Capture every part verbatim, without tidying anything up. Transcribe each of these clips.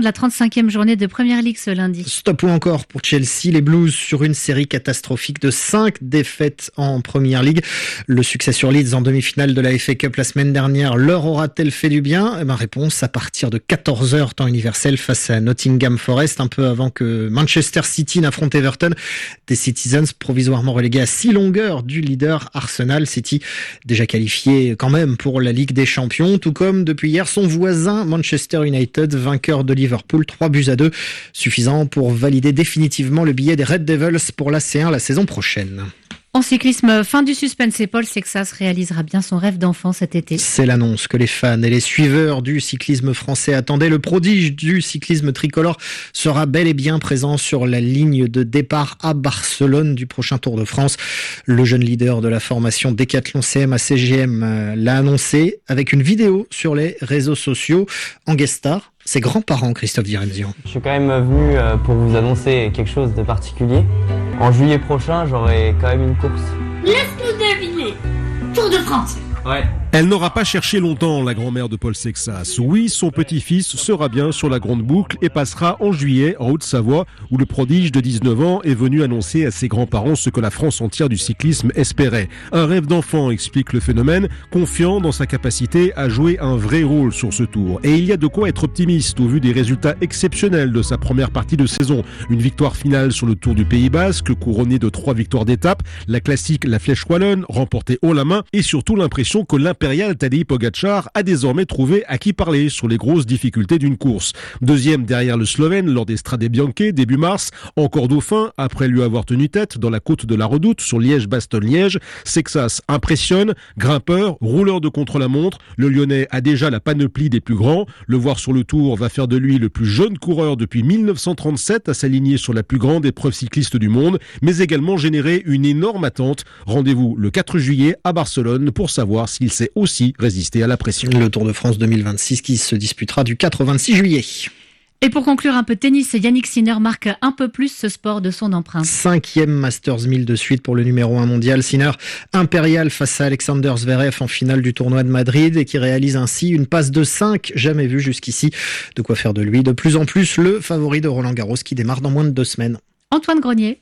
de la trente-cinquième journée de Premier League ce lundi. Stop ou encore pour Chelsea, les Blues sur une série catastrophique de cinq défaites en Premier League. Le succès sur Leeds en demi-finale de la F A Cup la semaine dernière leur aura-t-elle fait du bien ? Eh ben, réponse à partir de quatorze heures temps universel face à Nottingham Forest, un peu avant que Manchester City n'affronte Everton. Des Citizens provisoirement relégués à six longueurs du leader Arsenal. City déjà qualifié quand même pour la Ligue des Champions, tout comme depuis hier son voisin Manchester United, vainqueur de Liverpool, trois buts à deux, suffisant pour valider définitivement le billet des Red Devils pour la C un la saison prochaine. En cyclisme, fin du suspense et Paul Sexas réalisera bien son rêve d'enfant cet été. C'est l'annonce que les fans et les suiveurs du cyclisme français attendaient. Le prodige du cyclisme tricolore sera bel et bien présent sur la ligne de départ à Barcelone du prochain Tour de France. Le jeune leader de la formation Décathlon C M A C G M l'a annoncé avec une vidéo sur les réseaux sociaux. En guest star, ses grands-parents, Christophe Direnzian. Je suis quand même venu pour vous annoncer quelque chose de particulier. En juillet prochain, j'aurai quand même une course. Laisse-nous deviner. Tour de France. Ouais. Elle n'aura pas cherché longtemps, la grand-mère de Paul Sexas. Oui, son petit-fils sera bien sur la grande boucle et passera en juillet en Haute-Savoie, où le prodige de dix-neuf ans est venu annoncer à ses grands-parents ce que la France entière du cyclisme espérait. Un rêve d'enfant, explique le phénomène, confiant dans sa capacité à jouer un vrai rôle sur ce tour. Et il y a de quoi être optimiste au vu des résultats exceptionnels de sa première partie de saison. Une victoire finale sur le Tour du Pays Basque, couronnée de trois victoires d'étape, la classique La Flèche Wallonne, remportée haut la main, et surtout l'impression que l'impérial Tadej Pogačar a désormais trouvé à qui parler sur les grosses difficultés d'une course. Deuxième derrière le Slovène lors des Strade Bianche début mars, encore dauphin après lui avoir tenu tête dans la côte de la Redoute sur Liège-Bastogne-Liège. Sexas impressionne, grimpeur, rouleur de contre-la-montre. Le Lyonnais a déjà la panoplie des plus grands. Le voir sur le Tour va faire de lui le plus jeune coureur depuis mille neuf cent trente-sept à s'aligner sur la plus grande épreuve cycliste du monde, mais également générer une énorme attente. Rendez-vous le quatre juillet à Barcelone pour savoir s'il sait aussi résister à la pression. Le Tour de France deux mille vingt-six qui se disputera du quatre au vingt-six juillet. Et pour conclure un peu de tennis, Yannick Sinner marque un peu plus ce sport de son empreinte. Cinquième Masters mille de suite pour le numéro un mondial. Sinner impérial face à Alexander Zverev en finale du tournoi de Madrid et qui réalise ainsi une passe de cinq jamais vue jusqu'ici. De quoi faire de lui de plus en plus le favori de Roland Garros qui démarre dans moins de deux semaines. Antoine Grenier.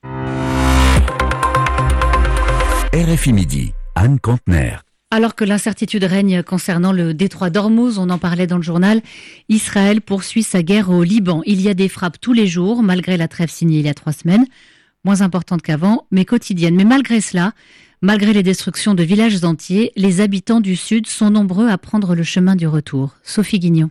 R F I Midi, Anne Contener. Alors que l'incertitude règne concernant le détroit d'Ormuz, on en parlait dans le journal, Israël poursuit sa guerre au Liban. Il y a des frappes tous les jours, malgré la trêve signée il y a trois semaines, moins importante qu'avant, mais quotidienne. Mais malgré cela, malgré les destructions de villages entiers, les habitants du Sud sont nombreux à prendre le chemin du retour. Sophie Guignon.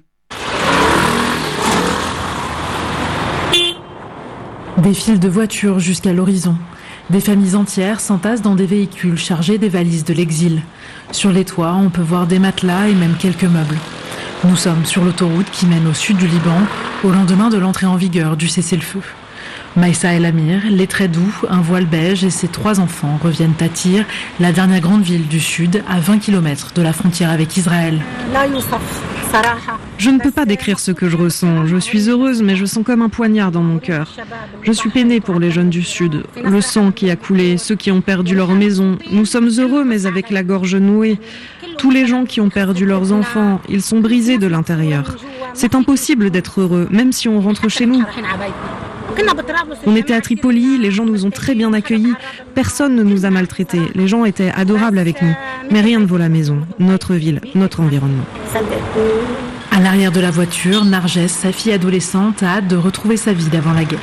Des files de voitures jusqu'à l'horizon. Des familles entières s'entassent dans des véhicules chargés des valises de l'exil. Sur les toits, on peut voir des matelas et même quelques meubles. Nous sommes sur l'autoroute qui mène au sud du Liban, au lendemain de l'entrée en vigueur du cessez-le-feu. Maïssa El Amir, les traits doux, un voile beige et ses trois enfants reviennent à Tyr, la dernière grande ville du sud, à vingt kilomètres de la frontière avec Israël. Je ne peux pas décrire ce que je ressens. Je suis heureuse, mais je sens comme un poignard dans mon cœur. Je suis peinée pour les jeunes du Sud. Le sang qui a coulé, ceux qui ont perdu leur maison. Nous sommes heureux, mais avec la gorge nouée. Tous les gens qui ont perdu leurs enfants, ils sont brisés de l'intérieur. C'est impossible d'être heureux, même si on rentre chez nous. On était à Tripoli, les gens nous ont très bien accueillis. Personne ne nous a maltraités. Les gens étaient adorables avec nous. Mais rien ne vaut la maison, notre ville, notre environnement. À l'arrière de la voiture, Narges, sa fille adolescente, a hâte de retrouver sa vie d'avant la guerre.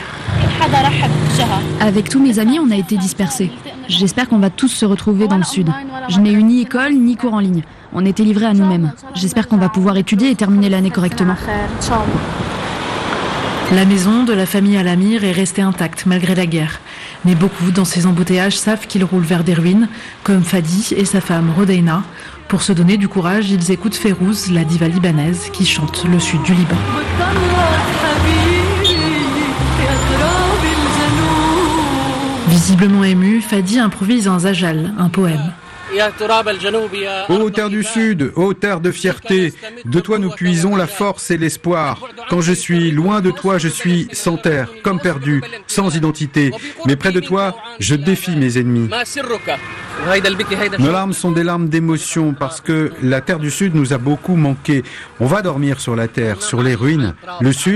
Avec tous mes amis, on a été dispersés. J'espère qu'on va tous se retrouver dans le sud. Je n'ai eu ni école, ni cours en ligne. On était livrés à nous-mêmes. J'espère qu'on va pouvoir étudier et terminer l'année correctement. La maison de la famille Al-Amir est restée intacte malgré la guerre. Mais beaucoup dans ces embouteillages savent qu'ils roulent vers des ruines, comme Fadi et sa femme Rodeina. Pour se donner du courage, ils écoutent Férouz, la diva libanaise, qui chante le sud du Liban. Visiblement ému, Fadi improvise un zajal, un poème. Ô terre du Sud, ô terre de fierté, de toi nous puisons la force et l'espoir. Quand je suis loin de toi, je suis sans terre, comme perdu, sans identité. Mais près de toi, je défie mes ennemis. Nos larmes sont des larmes d'émotion parce que la terre du Sud nous a beaucoup manqué. On va dormir sur la terre, sur les ruines. Le Sud